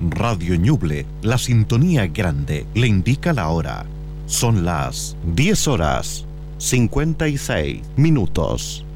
Radio Ñuble, la sintonía grande, le indica la hora. Son las 10:56 minutos.